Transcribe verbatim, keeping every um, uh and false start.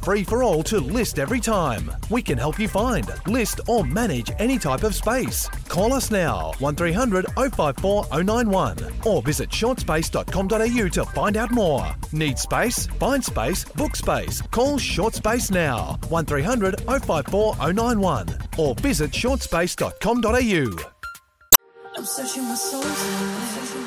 free for all to list every time. We can help you find, list or manage any type of space. Call us now, one three hundred oh five four oh nine one, or visit short space dot com dot a u to find out more. Need space? Find space, book space. Call Short Space now, one three hundred oh five four oh nine one, or visit short space dot com dot a u. I'm searching my soul.